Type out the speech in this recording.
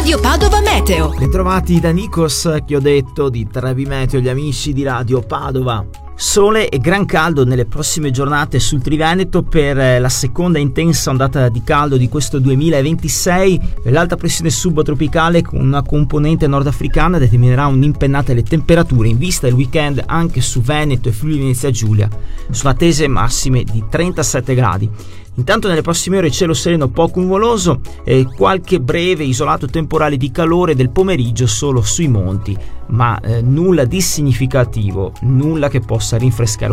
Radio Padova Meteo. Ritrovati da Nikos, che ho detto di Trebi Meteo, gli amici di Radio Padova. Sole e gran caldo nelle prossime giornate sul Triveneto per la seconda intensa ondata di caldo di questo 2026. L'alta pressione subtropicale con una componente nordafricana determinerà un'impennata delle temperature in vista del weekend anche su Veneto e Friuli Venezia Giulia. Sono attese massime di 37 gradi. Intanto nelle prossime ore cielo sereno poco nuvoloso e qualche breve isolato temporale di calore del pomeriggio solo sui monti, ma nulla di significativo, nulla che possa rinfrescare